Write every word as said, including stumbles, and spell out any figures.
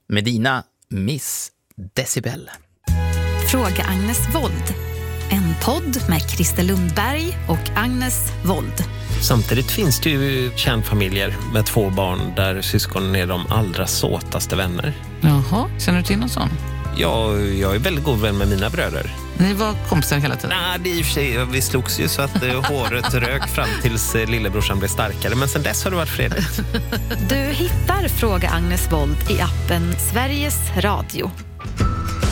Medina Miss Decibel. Fråga Agnes Wold. En podd med Christer Lundberg och Agnes Wold. Samtidigt finns det ju kärnfamiljer med två barn där syskonen är de allra såtaste vänner. Jaha, känner du till någon sån? Ja, jag är väldigt god vän med mina bröder. Ni var kompisar hela tiden? Nej, det är i och för sig, vi slogs ju så att eh, håret rök fram tills eh, lillebrorsan blev starkare. Men sen dess har det varit fredligt. Du hittar Fråga Agnes Wold i appen Sveriges Radio.